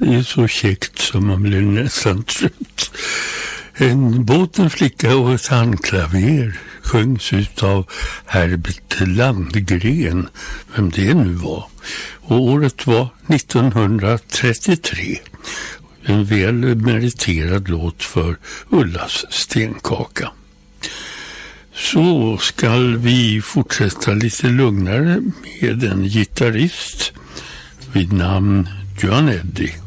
Det är så käckt som man blir nästan trött. En båt, en flicka och ett handklaver sjöngs ut av Herbert Landgren, vem det nu var. Och året var 1933. En väl meriterad låt för Ullas stenkaka. Så ska vi fortsätta lite lugnare med en gitarrist vid namn John Eddie.